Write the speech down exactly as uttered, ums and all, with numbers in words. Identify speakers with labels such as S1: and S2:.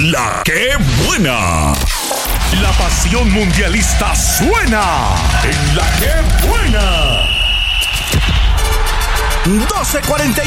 S1: La que buena. La pasión mundialista suena en La que buena. doce cuarenta